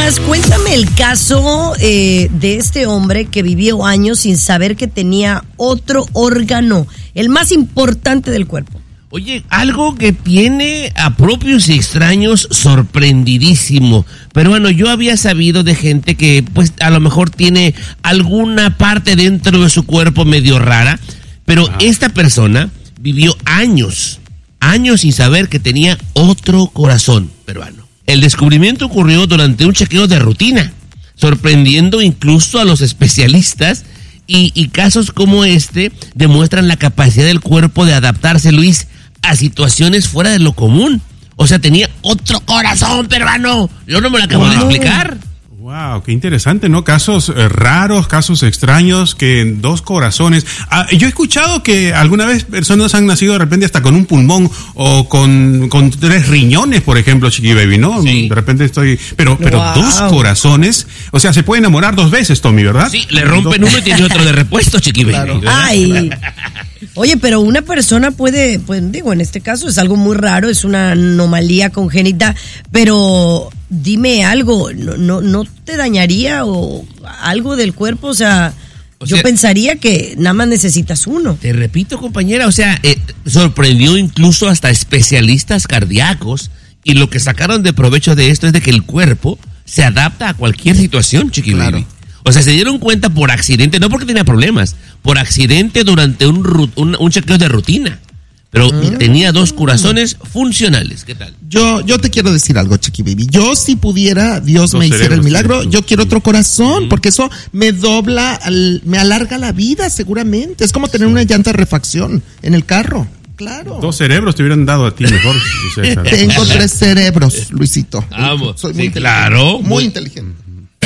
buenas. Cuéntame el caso de este hombre que vivió años sin saber que tenía otro órgano, el más importante del cuerpo. Oye, algo que tiene a propios y extraños sorprendidísimo. Pero bueno, yo había sabido de gente que pues a lo mejor tiene alguna parte dentro de su cuerpo medio rara. Pero esta persona vivió años sin saber que tenía otro corazón peruano. El descubrimiento ocurrió durante un chequeo de rutina, sorprendiendo incluso a los especialistas. Y casos como este demuestran la capacidad del cuerpo de adaptarse, Luis, a situaciones fuera de lo común. O sea, tenía otro corazón peruano. Yo no me lo acabo de explicar. Wow, qué interesante, ¿no? Casos raros, casos extraños, que dos corazones. Yo he escuchado que alguna vez personas han nacido de repente hasta con un pulmón o con 3 riñones, por ejemplo, Chiqui Baby, ¿no? Sí. De repente pero dos corazones, o sea, se puede enamorar 2 veces, Tommy, ¿verdad? Sí, le rompen uno y tiene otro de repuesto, Chiqui Baby. Claro. Ay. Oye, pero una persona puede, pues digo, en este caso es algo muy raro, es una anomalía congénita, pero dime algo, ¿no te dañaría o algo del cuerpo? O sea, yo pensaría que nada más necesitas uno. Te repito, compañera, o sea, sorprendió incluso hasta especialistas cardíacos, y lo que sacaron de provecho de esto es de que el cuerpo se adapta a cualquier situación, Chiqui Baby. O sea, se dieron cuenta por accidente, no porque tenía problemas, por accidente durante un chequeo de rutina. Pero tenía 2 corazones funcionales. ¿Qué tal? Yo te quiero decir algo, Chiqui Baby. Yo, si pudiera, Dios me hiciera el milagro, yo quiero otro corazón, porque eso me me alarga la vida, seguramente. Es como tener una llanta de refacción en el carro. Claro. 2 cerebros te hubieran dado a ti mejor, César. Tengo 3 cerebros, Luisito. Vamos. Soy muy inteligente. Claro. Muy inteligente.